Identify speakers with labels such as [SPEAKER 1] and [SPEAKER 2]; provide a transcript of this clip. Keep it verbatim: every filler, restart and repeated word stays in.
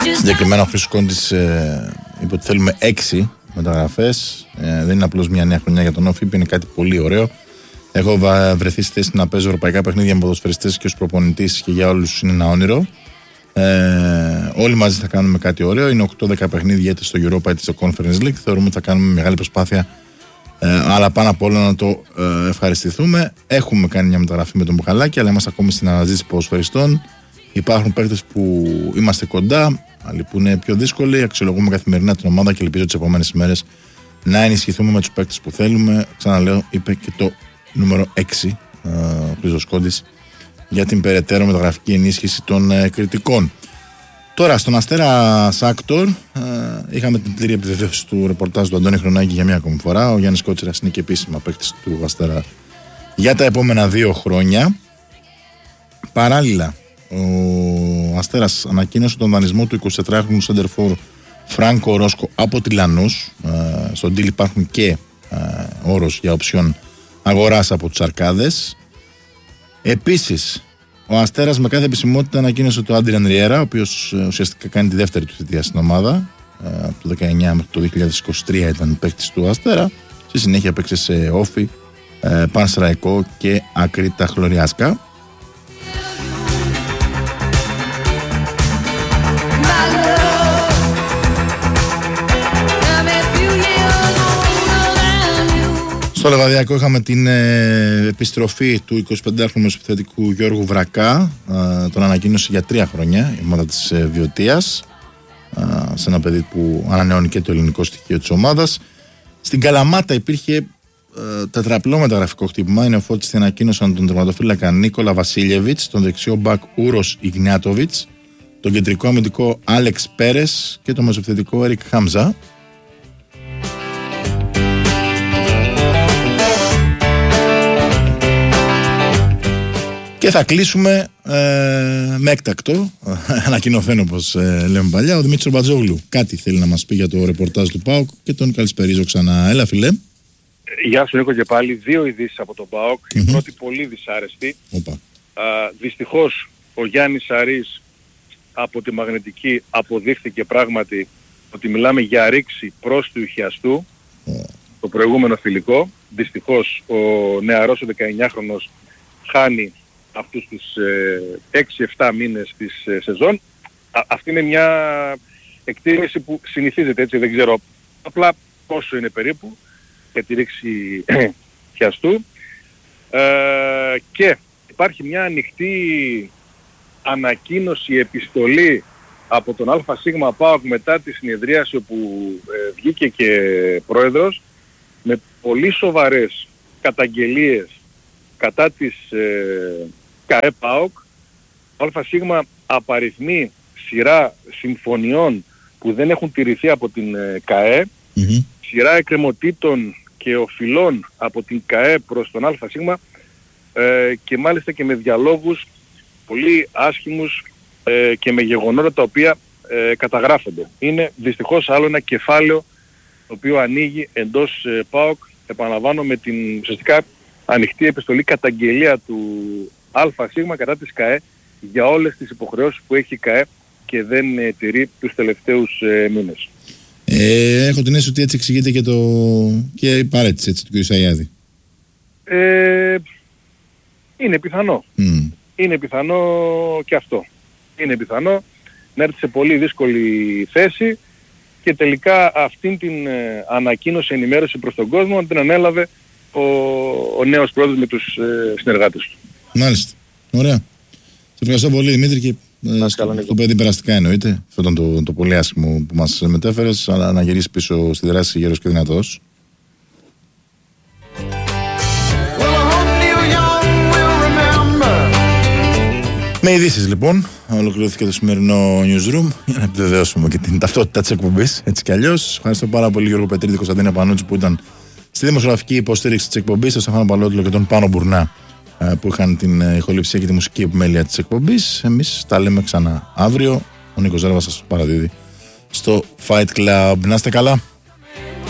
[SPEAKER 1] Συγκεκριμένα ο Χρήστος Κόντης ε, είπε ότι θέλουμε έξι μεταγραφές. Ε, δεν είναι απλώς μια νέα χρονιά για τον Όφη, είναι κάτι πολύ ωραίο. Έχω βρεθεί στη θέση να παίζω ευρωπαϊκά παιχνίδια με ποδοσφαιριστές και ως προπονητής και για όλους είναι ένα όνειρο. Ε, όλοι μαζί θα κάνουμε κάτι ωραίο. Είναι οκτώ δέκα παιχνίδια είτε στο Europa είτε στο Conference League. Θεωρούμε ότι θα κάνουμε μεγάλη προσπάθεια, ε, αλλά πάνω απ' όλα να το ε, ευχαριστηθούμε. Έχουμε κάνει μια μεταγραφή με τον Μπουχαλάκη, αλλά είμαστε ακόμη στην αναζήτηση ποδοσφαιριστών. Υπάρχουν παίκτες που είμαστε κοντά, άλλοι που είναι πιο δύσκολοι. Αξιολογούμε καθημερινά την ομάδα και ελπίζω τις επόμενες ημέρες να ενισχυθούμε με τους παίκτες που θέλουμε. Ξαναλέω, είπε και το νούμερο έξι ο Χρήστος Κόντης για την περαιτέρω μεταγραφική ενίσχυση των ε, κριτικών. Τώρα στον Αστέρα Σάκτορ ε, είχαμε την πλήρη επιβεβαίωση του ρεπορτάζ του Αντώνη Χρονάκη για μία ακόμη φορά. Ο Γιάννης Κότσιρας είναι και επίσημα παίκτης του Αστέρα για τα επόμενα δύο χρόνια. Παράλληλα, ο Αστέρας ανακοίνωσε τον δανεισμό του εικοσιτετράχρονου σέντερφορ Φράνκο Ρόσκο από τη Λανούς. Ε, στον deal υπάρχουν και ε, όρος για οψιόν αγοράς από τους Αρκάδες. Επίσης, ο Αστέρας με κάθε επισημότητα ανακοίνωσε το Άντριαν Ριέρα, ο οποίος ουσιαστικά κάνει τη δεύτερη του θητεία στην ομάδα. Από το δεκαεννιά μέχρι το δύο χιλιάδες είκοσι τρία ήταν παίκτης του Αστέρα. Στη συνέχεια παίξε σε Όφη, Πανσραϊκό και Ακρίτα Χλωριάσκα. Στο Λεβαδιακό είχαμε την ε, επιστροφή του εικοσιπεντάχρονου μεσοεπιθετικού Γιώργου Βρακά. Ε, τον ανακοίνωσε για τρία χρόνια η ομάδα της ε, Βιωτίας, ε, σε ένα παιδί που ανανεώνει και το ελληνικό στοιχείο της ομάδας. Στην Καλαμάτα υπήρχε ε, τετραπλό μεταγραφικό χτύπημα. Είναι ο Φώτης ανακοίνωσαν τον τερματοφύλακα Νίκολα Βασίλιεβιτς, τον δεξιό μπακ Ούρος Ιγνιάτοβιτς, τον κεντρικό αμυντικό Άλεξ Πέρες και τον μεσοεπιθετικό Έρικ Χάμζα. Και θα κλείσουμε ε, με έκτακτο, ανακοινωθέν όπως ε, λέμε παλιά, ο Δημήτρης Μπατζόγλου. Κάτι θέλει να μας πει για το ρεπορτάζ του ΠΑΟΚ και τον καλησπερίζω ξανά. Έλα φίλε.
[SPEAKER 2] Γεια σου Νίκο και πάλι. Δύο ειδήσεις από τον ΠΑΟΚ. Mm-hmm. Η πρώτη πολύ δυσάρεστη.
[SPEAKER 1] Οπα.
[SPEAKER 2] Α, δυστυχώς ο Γιάννης Σαρής από τη Μαγνητική αποδείχθηκε πράγματι ότι μιλάμε για ρήξη προς του ηχιαστού oh. το προηγούμενο φιλικό. Δυστυχώς ο νεαρός ο δεκαεννιάχρονος χάνει αυτούς τους ε, έξι εφτά μήνες της ε, σεζόν. Α, αυτή είναι μια εκτίμηση που συνηθίζεται, έτσι, δεν ξέρω απλά πόσο είναι περίπου για τη ρήξη χιαστού. Ε, και υπάρχει μια ανοιχτή ανακοίνωση, επιστολή από τον ΑΣ ΠΑΟΚ μετά τη συνεδρίαση όπου ε, βγήκε και πρόεδρος με πολύ σοβαρές καταγγελίες κατά της ε, ΚΑΕ ΠΑΟΚ. Ο ΑΣ απαριθμεί σειρά συμφωνιών που δεν έχουν τηρηθεί από την ε, ΚΑΕ, mm-hmm. σειρά εκκρεμωτήτων και οφειλών από την ΚΑΕ προς τον ΑΣ ε, και μάλιστα και με διαλόγους πολύ άσχημους ε, και με γεγονότα τα οποία ε, καταγράφονται. Είναι δυστυχώς άλλο ένα κεφάλαιο το οποίο ανοίγει εντός ε, ΠΑΟΚ, επαναλαμβάνω, με την ουσιαστικά ανοιχτή επιστολή καταγγελία του ΑΣ κατά της ΚΑΕ για όλες τις υποχρεώσεις που έχει η ΚΑΕ και δεν ε, τηρεί τους τελευταίους ε, μήνες.
[SPEAKER 1] Ε, έχω την αίσθηση ότι έτσι εξηγείται και, το... και η παρέτηση έτσι, του κ. Σαγιάδη.
[SPEAKER 2] Ε, είναι πιθανό.
[SPEAKER 1] Mm.
[SPEAKER 2] Είναι πιθανό και αυτό. Είναι πιθανό να έρθει σε πολύ δύσκολη θέση και τελικά αυτήν την ε, ανακοίνωση, ενημέρωση προς τον κόσμο την ανέλαβε ο, ο νέος πρόεδρος με τους ε, συνεργάτες του.
[SPEAKER 1] Μάλιστα. Ωραία. Σε ευχαριστώ πολύ Δημήτρη και ε, στο, στο παιδί περαστικά εννοείται. Αυτό ήταν το, το πολύ άσχημο που μας μετέφερες, αλλά να γυρίσει πίσω στη δράση γέρος και δυνατός. Με ειδήσεις λοιπόν, ολοκληρώθηκε το σημερινό newsroom για να επιβεβαιώσουμε και την ταυτότητα της εκπομπής, έτσι κι αλλιώς. Ευχαριστώ πάρα πολύ Γιώργο Πετρίδη, Κωνσταντίνα Πανούτσι που ήταν στη δημοσιογραφική υποστήριξη της εκπομπής, τον Στέφανο Παλότλο και τον Πάνο Μπουρνά που είχαν την ηχοληψία και τη μουσική επιμέλεια της εκπομπής. Εμείς τα λέμε ξανά αύριο. Ο Νίκος Ζέρβας σας παραδίδει στο Fight Club. Να είστε καλά.